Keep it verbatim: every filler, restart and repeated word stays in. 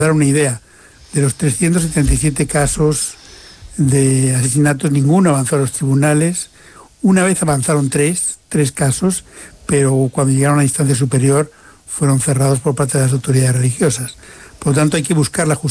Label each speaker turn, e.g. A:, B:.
A: dar una idea, de los trescientos setenta y siete casos de asesinatos, ninguno avanzó a los tribunales. Una vez avanzaron tres, tres casos, pero cuando llegaron a la instancia superior fueron cerrados por parte de las autoridades religiosas. Por lo tanto, hay que buscar la justicia